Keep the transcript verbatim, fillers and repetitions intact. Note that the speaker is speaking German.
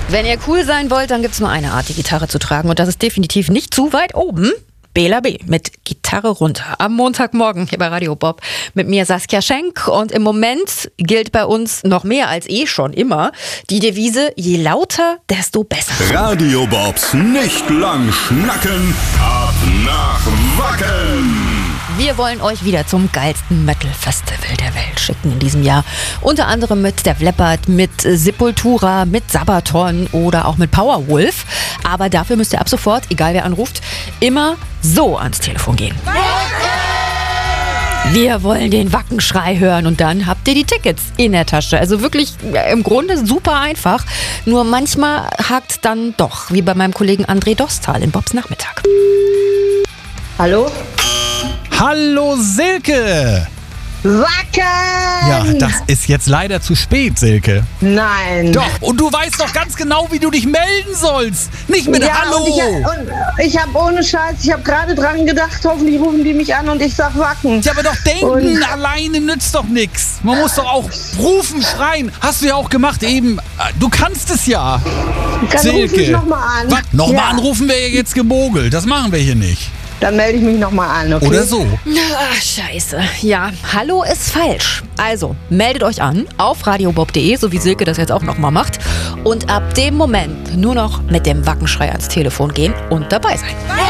Wenn ihr cool sein wollt, dann gibt es nur eine Art, die Gitarre zu tragen. Und das ist definitiv nicht zu weit oben. Bela B. mit Gitarre runter. Am Montagmorgen hier bei Radio Bob. Mit mir Saskia Schenk. Und im Moment gilt bei uns noch mehr als eh schon immer die Devise, je lauter, desto besser. Radio Bobs nicht lang schnacken, ab nach Wacken. Wir wollen euch wieder zum geilsten Metal-Festival der Welt schicken in diesem Jahr. Unter anderem mit Def Leppard, mit Sepultura, mit Sabaton oder auch mit Powerwolf. Aber dafür müsst ihr ab sofort, egal wer anruft, immer so ans Telefon gehen. Wir wollen den Wackenschrei hören und dann habt ihr die Tickets in der Tasche. Also wirklich im Grunde super einfach. Nur manchmal hakt dann doch, wie bei meinem Kollegen André Dostal in Bobs Nachmittag. Hallo? Hallo Silke! Wacken! Ja, das ist jetzt leider zu spät, Silke. Nein. Doch, und du weißt doch ganz genau, wie du dich melden sollst. Nicht mit ja, Hallo. Und ich, und ich habe ohne Scheiß, ich habe gerade dran gedacht, hoffentlich rufen die mich an und ich sag Wacken. Ja, aber doch denken und alleine nützt doch nichts. Man muss doch auch rufen, schreien. Hast du ja auch gemacht eben. Du kannst es ja. Dann Silke. ruf mich nochmal an. Was? Nochmal ja. anrufen wäre ja jetzt gemogelt. Das machen wir hier nicht. Dann melde ich mich nochmal an, okay? Oder so. Ach, scheiße. Ja, Hallo ist falsch. Also, meldet euch an auf radiobob punkt de, so wie Silke das jetzt auch nochmal macht. Und ab dem Moment nur noch mit dem Wackenschrei ans Telefon gehen und dabei sein.